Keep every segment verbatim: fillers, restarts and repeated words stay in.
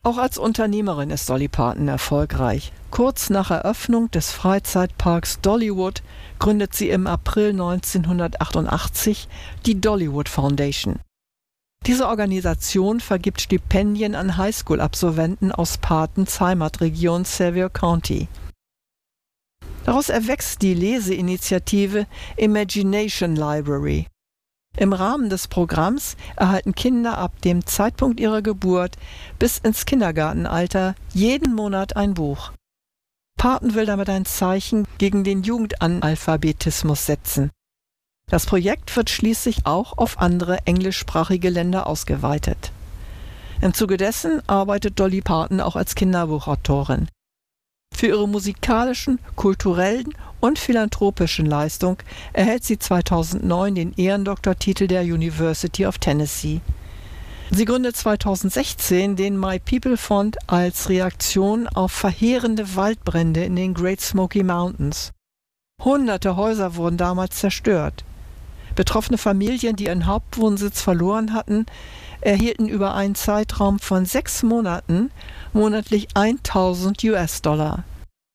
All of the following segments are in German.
Auch als Unternehmerin ist Dolly Parton erfolgreich. Kurz nach Eröffnung des Freizeitparks Dollywood gründet sie im April neunzehnhundertachtundachtzig die Dollywood Foundation. Diese Organisation vergibt Stipendien an Highschool-Absolventen aus Partons Heimatregion Sevier County. Daraus erwächst die Leseinitiative Imagination Library. Im Rahmen des Programms erhalten Kinder ab dem Zeitpunkt ihrer Geburt bis ins Kindergartenalter jeden Monat ein Buch. Parton will damit ein Zeichen gegen den Jugendanalphabetismus setzen. Das Projekt wird schließlich auch auf andere englischsprachige Länder ausgeweitet. Im Zuge dessen arbeitet Dolly Parton auch als Kinderbuchautorin. Für ihre musikalischen, kulturellen und philanthropischen Leistung erhält sie zweitausendneun den Ehrendoktortitel der University of Tennessee. Sie gründet zweitausendsechzehn den My People Fund als Reaktion auf verheerende Waldbrände in den Great Smoky Mountains. Hunderte Häuser wurden damals zerstört. Betroffene Familien, die ihren Hauptwohnsitz verloren hatten, erhielten über einen Zeitraum von sechs Monaten monatlich tausend US-Dollar.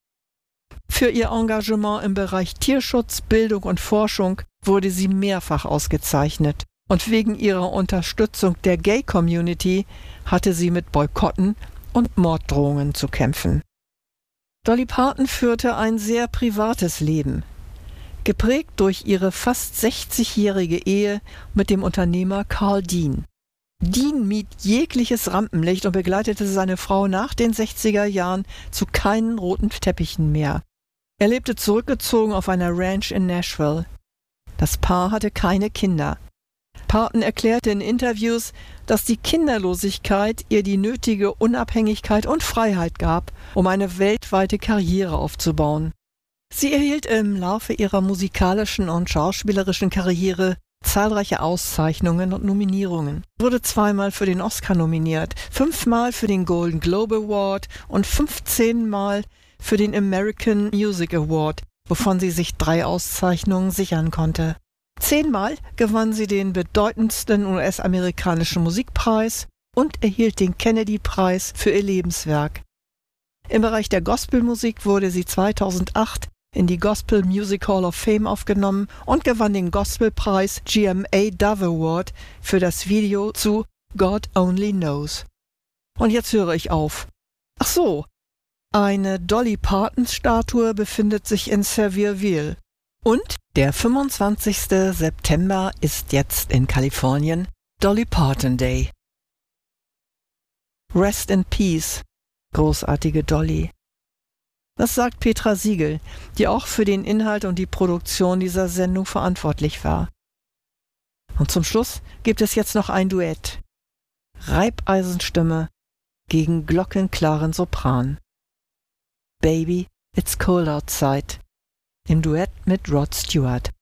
Für ihr Engagement im Bereich Tierschutz, Bildung und Forschung wurde sie mehrfach ausgezeichnet. Und wegen ihrer Unterstützung der Gay-Community hatte sie mit Boykotten und Morddrohungen zu kämpfen. Dolly Parton führte ein sehr privates Leben, geprägt durch ihre fast sechzigjährige Ehe mit dem Unternehmer Carl Dean. Dean mied jegliches Rampenlicht und begleitete seine Frau nach den sechziger Jahren zu keinen roten Teppichen mehr. Er lebte zurückgezogen auf einer Ranch in Nashville. Das Paar hatte keine Kinder. Parton erklärte in Interviews, dass die Kinderlosigkeit ihr die nötige Unabhängigkeit und Freiheit gab, um eine weltweite Karriere aufzubauen. Sie erhielt im Laufe ihrer musikalischen und schauspielerischen Karriere zahlreiche Auszeichnungen und Nominierungen, wurde zweimal für den Oscar nominiert, fünfmal für den Golden Globe Award und fünfzehnmal für den American Music Award, wovon sie sich drei Auszeichnungen sichern konnte. Zehnmal gewann sie den bedeutendsten U S-amerikanischen Musikpreis und erhielt den Kennedy-Preis für ihr Lebenswerk. Im Bereich der Gospelmusik wurde sie zweitausendacht in die Gospel Music Hall of Fame aufgenommen und gewann den Gospelpreis G M A Dove Award für das Video zu God Only Knows. Und jetzt höre ich auf. Ach so, eine Dolly Parton-Statue befindet sich in Sevierville. Und der fünfundzwanzigster September ist jetzt in Kalifornien Dolly Parton Day. Rest in Peace, großartige Dolly. Das sagt Petra Siegel, die auch für den Inhalt und die Produktion dieser Sendung verantwortlich war. Und zum Schluss gibt es jetzt noch ein Duett. Reibeisenstimme gegen glockenklaren Sopran. Baby, It's Cold Outside im Duett mit Rod Stewart.